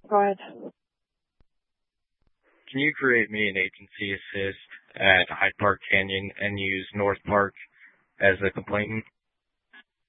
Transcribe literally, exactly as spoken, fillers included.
Go ahead. Can you create me an agency assist at Hyde Park Canyon and use North Park as a complainant?